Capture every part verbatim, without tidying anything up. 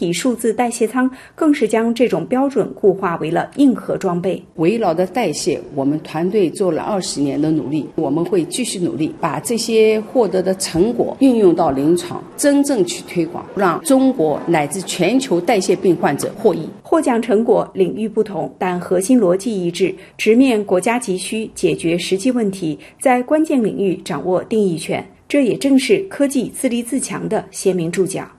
体数字代谢舱更是将这种标准固化为了硬核装备。 围绕的代谢，我们团队做了二十年的努力，我们会继续努力，把这些获得的成果运用到临床，真正去推广，让中国乃至全球代谢病患者获益。 获奖成果领域不同，但核心逻辑一致，直面国家急需，解决实际问题，在关键领域掌握定义权。这也正是科技自立自强的鲜明注脚。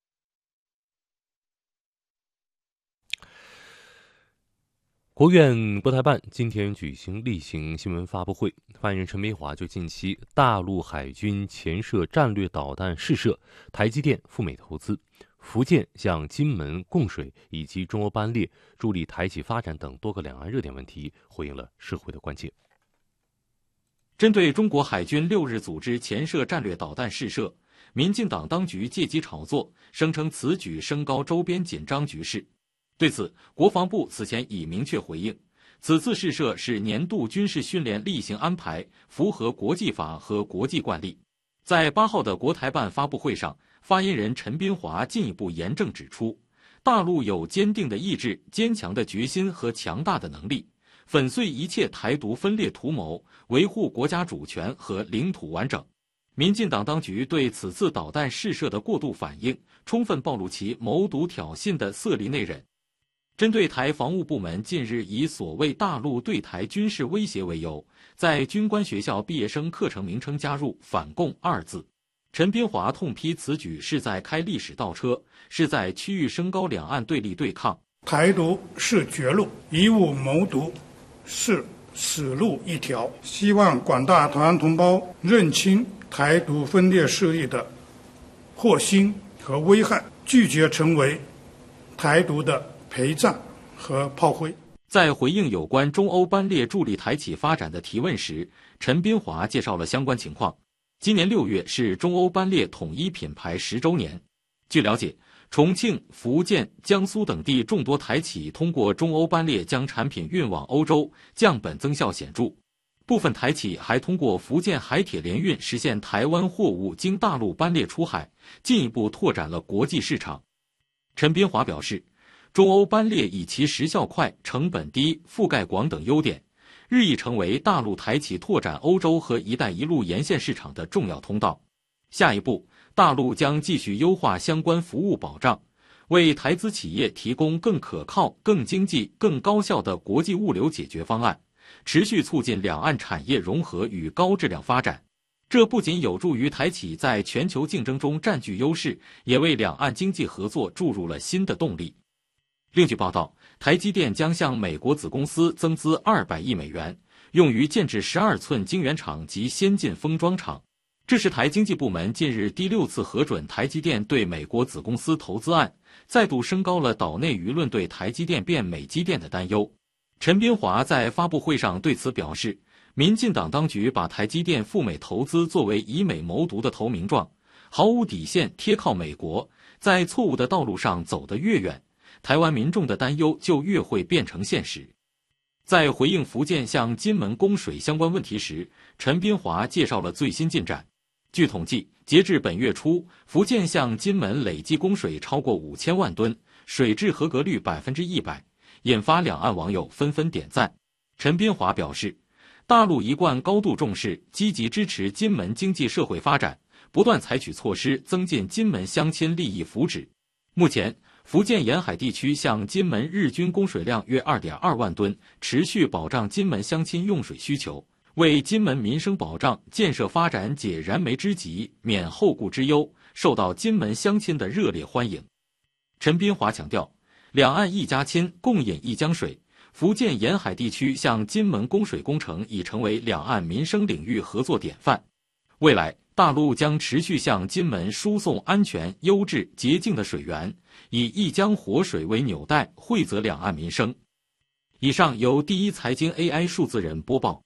国务院国台办今天举行例行新闻发布会，发言人陈明华就近期大陆海军潜射战略导弹试射、台积电赴美投资、福建向金门供水以及中欧班列助力台企发展等多个两岸热点问题，回应了社会的关切。 针对中国海军六日组织潜射战略导弹试射，民进党当局借机炒作，声称此举升高周边紧张局势。对此，国防部此前已明确回应，此次试射是年度军事训练例行安排，符合国际法和国际惯例。在八号的国台办发布会上，发言人陈斌华进一步严正指出，大陆有坚定的意志、坚强的决心和强大的能力，粉碎一切台独分裂图谋，维护国家主权和领土完整。民进党当局对此次导弹试射的过度反应，充分暴露其谋独挑衅的色厉内荏。针对台防务部门近日以所谓大陆对台军事威胁为由，在军官学校毕业生课程名称加入反共二字，陈斌华痛批此举是在开历史倒车，是在区域升高两岸对立对抗。 台独是绝路，以武谋独是死路一条。希望广大台湾同胞认清台独分裂势力的祸心和危害，拒绝成为台独的陪葬和炮灰。 在回应有关中欧班列助力台企发展的提问时，陈斌华介绍了相关情况。今年六月是中欧班列统一品牌十周年。据了解，重庆、福建、江苏等地众多台企通过中欧班列将产品运往欧洲，降本增效显著。部分台企还通过福建海铁联运实现台湾货物经大陆班列出海，进一步拓展了国际市场。陈斌华表示，中欧班列以其时效快、成本低、覆盖广等优点，日益成为大陆台企拓展欧洲和“一带一路”沿线市场的重要通道。下一步，大陆将继续优化相关服务保障，为台资企业提供更可靠、更经济、更高效的国际物流解决方案，持续促进两岸产业融合与高质量发展。这不仅有助于台企在全球竞争中占据优势，也为两岸经济合作注入了新的动力。另据报道，台积电将向美国子公司增资二百亿美元，用于建制十二寸晶圆厂及先进封装厂。这是台经济部门近日第六次核准台积电对美国子公司投资案，再度升高了岛内舆论对台积电变美积电的担忧。陈斌华在发布会上对此表示，民进党当局把台积电赴美投资作为以美谋独的投名状，毫无底线贴靠美国，在错误的道路上走得越远，台湾民众的担忧就越会变成现实。在回应福建向金门供水相关问题时，陈斌华介绍了最新进展。据统计，截至本月初，福建向金门累计供水超过五千万吨，水质合格率百分之一百，引发两岸网友纷纷点赞。陈斌华表示，大陆一贯高度重视、积极支持金门经济社会发展，不断采取措施增进金门乡亲利益福祉。目前，福建沿海地区向金门日均供水量约 二点二万吨，持续保障金门乡亲用水需求，为金门民生保障、建设发展解燃眉之急、免后顾之忧，受到金门乡亲的热烈欢迎。陈斌华强调，两岸一家亲，共饮一江水。福建沿海地区向金门供水工程已成为两岸民生领域合作典范。未来，大陆将持续向金门输送安全、优质、洁净的水源，以一江活水为纽带，惠泽两岸民生。以上由第一财经 A I 数字人播报。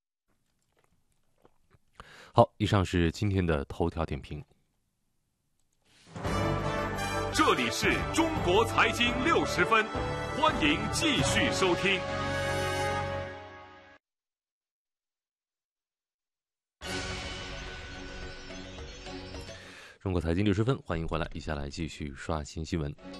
好，以上是今天的头条点评。 这里是中国财经六十分，欢迎继续收听。 中国财经六十分，欢迎回来，接下来继续刷新新闻。